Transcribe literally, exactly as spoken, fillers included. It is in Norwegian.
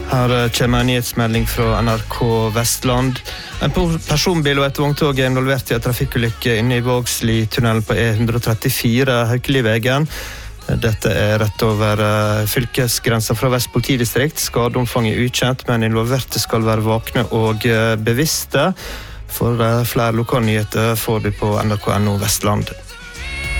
Her kommer en nyhetsmelding fra N R K Vestland. En personbil og et vogntog er involvert i en trafikkulykke inne i Vågsli-tunnelen på E one thirty-four Haukelivegen. Dette er rett over fylkesgrensen fra Vest politidistrikt. Skadeomfang er ukjent, men involverte skal være vakne og bevisste. For flere lokalnyheter får du på N R K punkt no Vestland.